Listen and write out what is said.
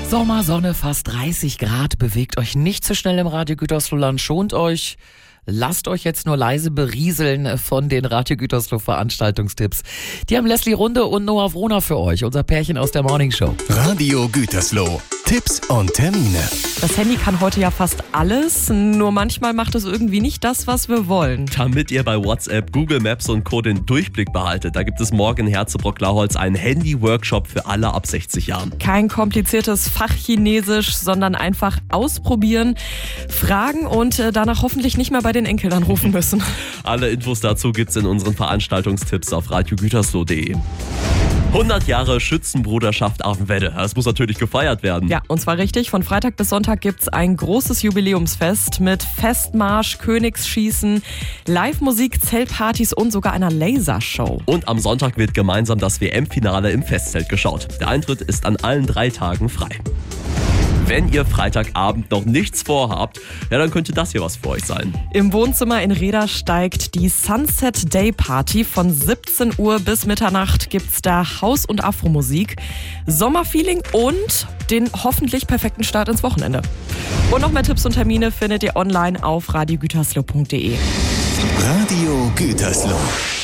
Sommersonne, fast 30 Grad. Bewegt euch nicht zu schnell im Radio Gütersloh-Land. Schont euch. Lasst euch jetzt nur leise berieseln von den Radio Gütersloh Veranstaltungstipps. Die haben Leslie Runde und Noah Wroner für euch, unser Pärchen aus der Morning Show. Radio Gütersloh. Tipps und Termine. Das Handy kann heute ja fast alles, nur manchmal macht es irgendwie nicht das, was wir wollen. Damit ihr bei WhatsApp, Google Maps und Co. den Durchblick behaltet, da gibt es morgen in Herzebrock-Lauholz einen Handy-Workshop für alle ab 60 Jahren. Kein kompliziertes Fachchinesisch, sondern einfach ausprobieren, fragen und danach hoffentlich nicht mehr bei den Enkeln anrufen müssen. Alle Infos dazu gibt's in unseren Veranstaltungstipps auf radiogütersloh.de. 100 Jahre Schützenbruderschaft Arvenwedde. Das muss natürlich gefeiert werden. Ja, und zwar richtig. Von Freitag bis Sonntag gibt's ein großes Jubiläumsfest mit Festmarsch, Königsschießen, Live-Musik, Zeltpartys und sogar einer Lasershow. Und am Sonntag wird gemeinsam das WM-Finale im Festzelt geschaut. Der Eintritt ist an allen 3 Tagen frei. Wenn ihr Freitagabend noch nichts vorhabt, ja, dann könnte das hier was für euch sein. Im Wohnzimmer in Reda steigt die Sunset Day Party. Von 17 Uhr bis Mitternacht gibt's da Haus- und Afromusik, Sommerfeeling und den hoffentlich perfekten Start ins Wochenende. Und noch mehr Tipps und Termine findet ihr online auf radiogütersloh.de. Radio Gütersloh.